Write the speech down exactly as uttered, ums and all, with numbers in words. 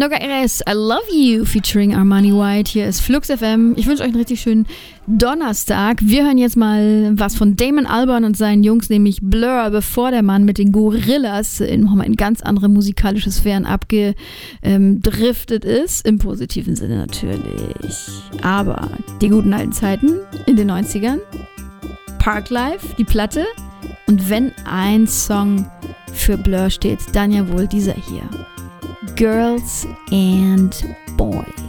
Noga Eres, I Love You featuring Armani White. Hier ist Flux F M. Ich wünsche euch einen richtig schönen Donnerstag. Wir hören jetzt mal was von Damon Albarn und seinen Jungs, nämlich Blur, bevor der Mann mit den Gorillas in, nochmal in ganz andere musikalische Sphären abgedriftet ist. Im positiven Sinne natürlich. Aber die guten alten Zeiten in den neunzigern, Parklife, die Platte. Und wenn ein Song für Blur steht, dann ja wohl dieser hier. Girls and Boys.